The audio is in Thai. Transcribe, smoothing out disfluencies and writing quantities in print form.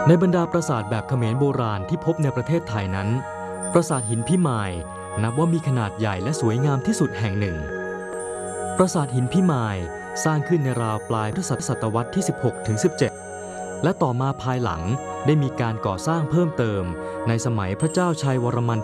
ในบรรดาปราสาทแบบเขมรโบราณที่พบในประเทศไทยนั้นปราสาทหินพิมายนับว่ามีขนาดใหญ่และสวยงามที่สุดแห่งหนึ่งปราสาทหินพิมายสร้างขึ้นในราวปลายพุทธศตวรรษที่ 16 ถึง 17และต่อมาภายหลังได้มีการก่อสร้างเพิ่มเติมในสมัยพระเจ้าชัยวรมัน